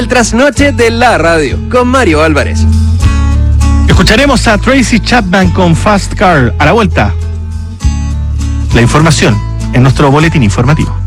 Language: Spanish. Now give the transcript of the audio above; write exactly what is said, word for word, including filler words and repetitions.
El trasnoche de la radio con Mario Álvarez. Escucharemos a Tracy Chapman con Fast Car. A la vuelta, la información en nuestro boletín informativo.